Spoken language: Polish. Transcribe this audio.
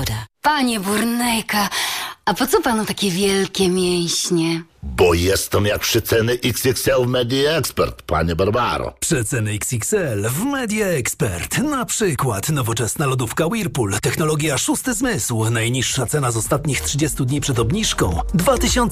woda. Panie Burnejka, a po co panu takie wielkie mięśnie? Bo jestem jak przeceny XXL w Media Expert, panie Barbaro. Przeceny XXL w Media Expert. Na przykład nowoczesna lodówka Whirlpool, technologia szósty zmysł. Najniższa cena z ostatnich 30 dni przed obniżką 2000